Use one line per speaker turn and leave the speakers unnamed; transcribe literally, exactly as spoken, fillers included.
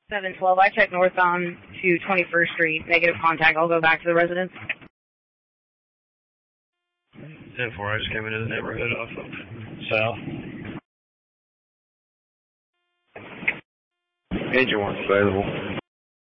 seven twelve, I checked northbound to twenty-first Street. Negative contact. I'll go back to the residence.
ten four, I just came into the neighborhood off of South. Agent one's available.